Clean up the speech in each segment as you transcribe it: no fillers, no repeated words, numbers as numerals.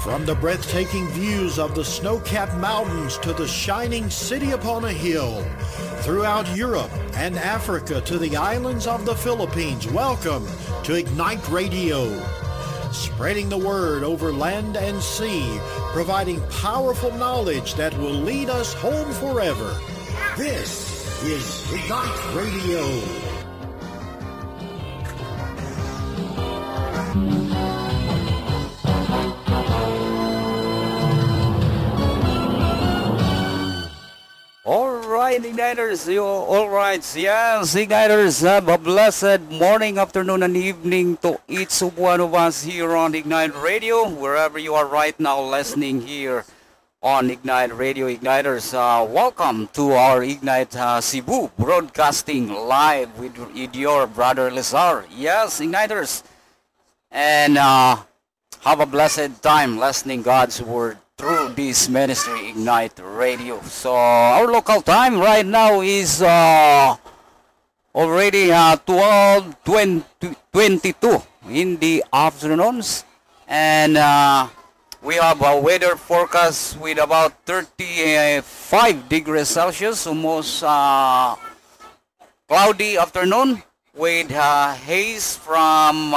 From the breathtaking views of the snow-capped mountains to the shining city upon a hill, throughout Europe and Africa to the islands of the Philippines, welcome to Ignite Radio. Spreading the word over land and sea, providing powerful knowledge that will lead us home forever. This is Ignite Radio. Alright, Igniters, alright, yes, Igniters, have a blessed morning, afternoon, and evening to each one of us here on Ignite Radio, wherever you are right now listening here on Ignite Radio. Igniters, welcome to our Ignite Cebu, broadcasting live with your brother Lizar. Yes, Igniters, and have a blessed time listening God's Word through this ministry, Ignite Radio. So our local time right now is already 12:22 in the afternoons, and we have a weather forecast with about 35 degrees Celsius, almost cloudy afternoon with haze from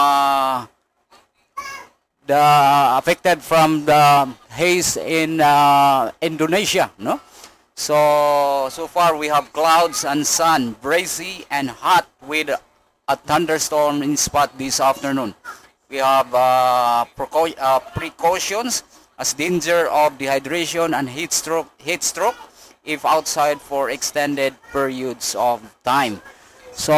affected from the haze in Indonesia, no? So far we have clouds and sun, breezy and hot with a thunderstorm in spot this afternoon. We have precautions as danger of dehydration and heat stroke if outside for extended periods of time. So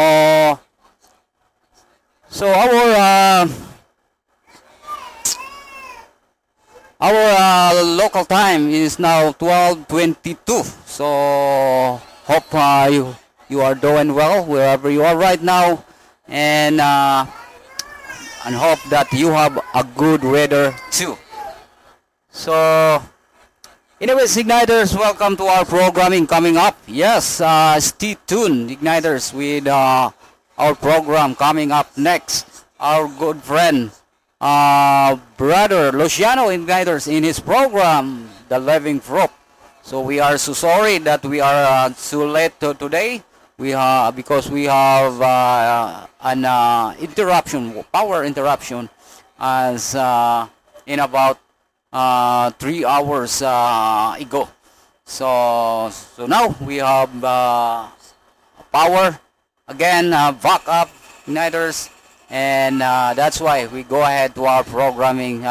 our local time is now 12:22. So hope you are doing well wherever you are right now, and hope that you have a good weather too. So anyways, Igniters, welcome to our programming coming up. Yes, stay tuned, Igniters, with our program coming up next. Our good friend Brother Luciano Igniters in his program, The Living Proof. So we are so sorry that we are so late today. Because we have an power interruption, as in about 3 hours ago. So now we have power again, backup, Igniters. And that's why we go ahead to our programming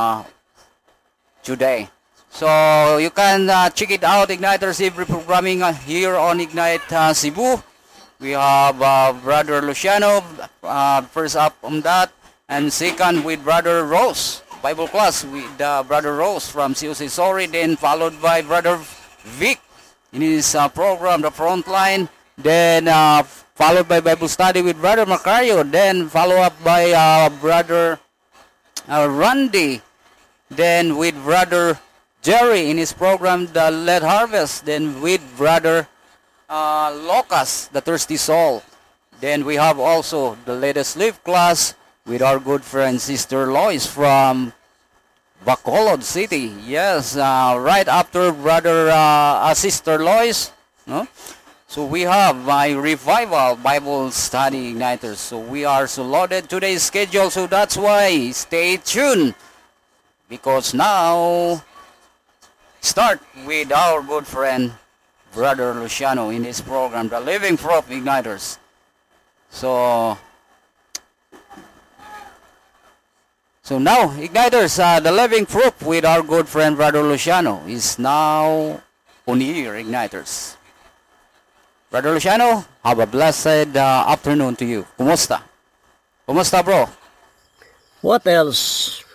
today. So you can check it out, Igniters, every programming here on Ignite Cebu. We have Brother Luciano first up on that, and second with Brother Rose, Bible class with Brother Rose from COC Sorry, then followed by Brother Vic in his program, The Frontline, then followed by Bible study with Brother Macario, then follow up by Brother Randy, then with Brother Jerry in his program, The Let Harvest, then with Brother Locas, The Thirsty Soul. Then we have also the latest live class with our good friend Sister Lois from Bacolod City. Yes, right after Sister Lois, no? So we have my revival Bible study, Igniters. So we are so loaded today's schedule, so that's why stay tuned, because now start with our good friend Brother Luciano in his program, The Living Proof, Igniters. So now, Igniters, The Living Proof with our good friend Brother Luciano is now on here, Igniters. Brother Luciano, have a blessed afternoon to you. Kumusta? Kumusta, bro? What else?